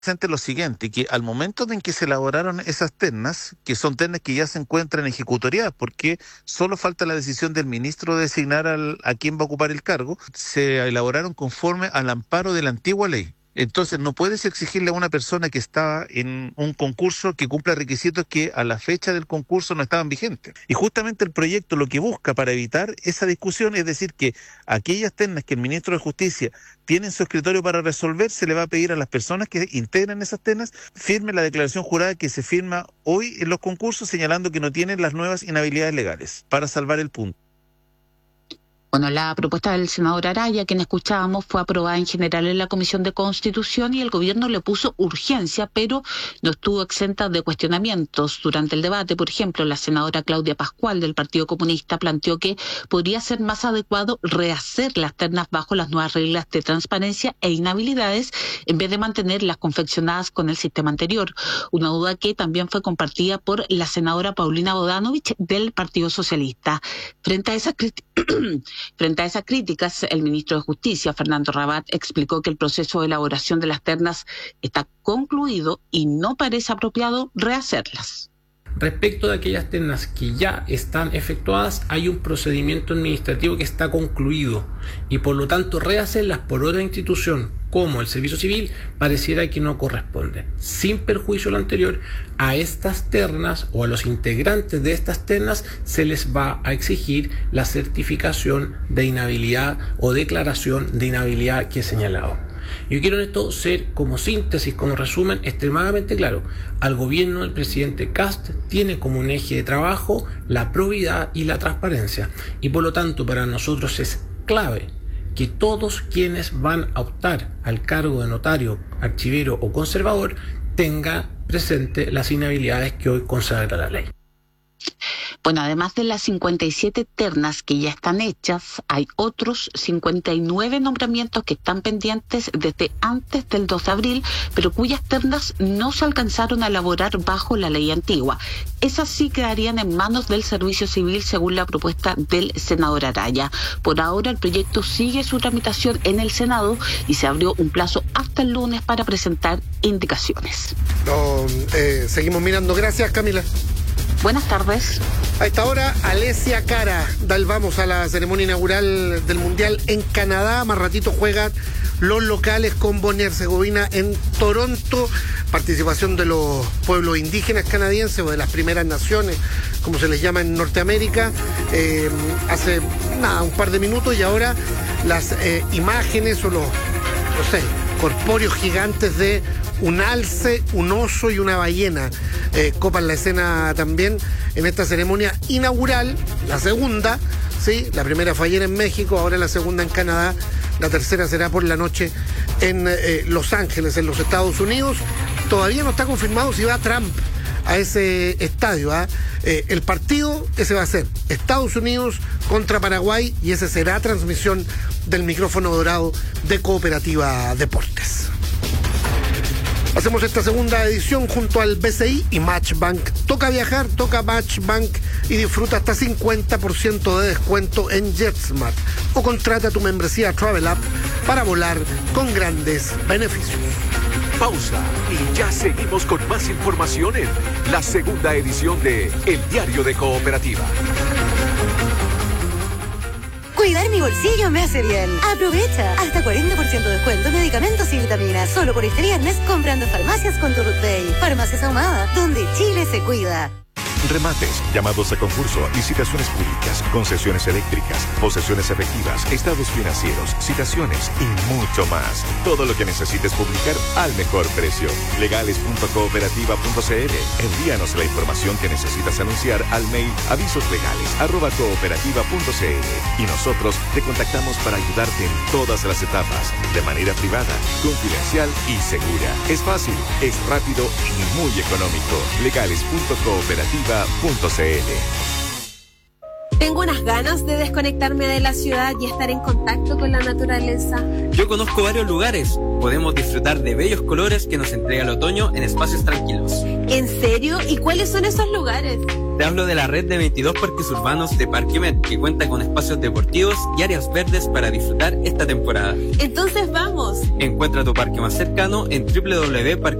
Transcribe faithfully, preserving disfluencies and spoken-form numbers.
presente lo siguiente, que al momento en que se elaboraron esas ternas, que son ternas que ya se encuentran ejecutoriadas, porque solo falta la decisión del ministro de designar al, a quién va a ocupar el cargo, se elaboraron conforme al amparo de la antigua ley. Entonces no puedes exigirle a una persona que está en un concurso que cumpla requisitos que a la fecha del concurso no estaban vigentes. Y justamente el proyecto lo que busca para evitar esa discusión es decir que aquellas ternas que el ministro de Justicia tiene en su escritorio para resolver, se le va a pedir a las personas que integran esas ternas firmen la declaración jurada que se firma hoy en los concursos señalando que no tienen las nuevas inhabilidades legales para salvar el punto. Bueno, la propuesta del senador Araya, quien escuchábamos, fue aprobada en general en la Comisión de Constitución y el gobierno le puso urgencia, pero no estuvo exenta de cuestionamientos. Durante el debate, por ejemplo, la senadora Claudia Pascual del Partido Comunista planteó que podría ser más adecuado rehacer las ternas bajo las nuevas reglas de transparencia e inhabilidades en vez de mantener las confeccionadas con el sistema anterior. Una duda que también fue compartida por la senadora Paulina Bodanovich del Partido Socialista. Frente a esas críticas, Frente a esas críticas, el ministro de Justicia, Fernando Rabat, explicó que el proceso de elaboración de las ternas está concluido y no parece apropiado rehacerlas. Respecto de aquellas ternas que ya están efectuadas, hay un procedimiento administrativo que está concluido y por lo tanto rehacerlas por otra institución como el Servicio Civil pareciera que no corresponde. Sin perjuicio de lo anterior, a estas ternas o a los integrantes de estas ternas se les va a exigir la certificación de inhabilidad o declaración de inhabilidad que he señalado. Yo quiero en esto ser, como síntesis, como resumen, extremadamente claro. Al gobierno del presidente Kast tiene como un eje de trabajo la probidad y la transparencia. Y por lo tanto, para nosotros es clave que todos quienes van a optar al cargo de notario, archivero o conservador tengan presente las inhabilidades que hoy consagra la ley. Bueno, además de las cincuenta y siete ternas que ya están hechas, hay otros cincuenta y nueve nombramientos que están pendientes desde antes del dos de abril, pero cuyas ternas no se alcanzaron a elaborar bajo la ley antigua. Esas sí quedarían en manos del Servicio Civil según la propuesta del senador Araya. Por ahora el proyecto sigue su tramitación en el Senado y se abrió un plazo hasta el lunes para presentar indicaciones. No, eh, seguimos mirando. Gracias, Camila. Buenas tardes. A esta hora, Alessia Cara da el vamos a la ceremonia inaugural del Mundial en Canadá. Más ratito juegan los locales con Bosnia-Herzegovina en Toronto. Participación de los pueblos indígenas canadienses o de las primeras naciones, como se les llama en Norteamérica, eh, hace nada, un par de minutos, y ahora las eh, imágenes o los, no sé, corpóreos gigantes de un alce, un oso y una ballena eh, copan la escena también en esta ceremonia inaugural, la segunda, ¿sí? La primera fue ayer en México, ahora la segunda en Canadá, la tercera será por la noche en eh, Los Ángeles, en los Estados Unidos. Todavía no está confirmado si va Trump a ese estadio, ¿eh? Eh, el partido ese va a ser Estados Unidos contra Paraguay y ese será transmisión del micrófono dorado de Cooperativa Deportes. Hacemos esta segunda edición junto al B C I y Matchbank. Toca viajar, toca Matchbank y disfruta hasta cincuenta por ciento de descuento en JetSmart. O contrata tu membresía Travel App para volar con grandes beneficios. Pausa y ya seguimos con más información en la segunda edición de El Diario de Cooperativa. Cuidar mi bolsillo me hace bien. Aprovecha hasta cuarenta por ciento de descuento en medicamentos y vitaminas. Solo por este viernes comprando farmacias con tu Ruth Day. Farmacias Ahumada, donde Chile se cuida. Remates, llamados a concurso, licitaciones públicas, concesiones eléctricas, posesiones efectivas, estados financieros, citaciones y mucho más. Todo lo que necesites publicar al mejor precio. legales punto cooperativa punto c l. Envíanos la información que necesitas anunciar al mail avisoslegales arroba cooperativa punto c l y nosotros te contactamos para ayudarte en todas las etapas, de manera privada, confidencial y segura. Es fácil, es rápido y muy económico. legales punto cooperativa punto c l. Tengo unas ganas de desconectarme de la ciudad y estar en contacto con la naturaleza. Yo conozco varios lugares. Podemos disfrutar de bellos colores que nos entrega el otoño en espacios tranquilos. ¿En serio? ¿Y cuáles son esos lugares? Te hablo de la red de veintidós parques urbanos de Parquemet, que cuenta con espacios deportivos y áreas verdes para disfrutar esta temporada. Entonces vamos. Encuentra tu parque más cercano en doble u doble u doble u punto parque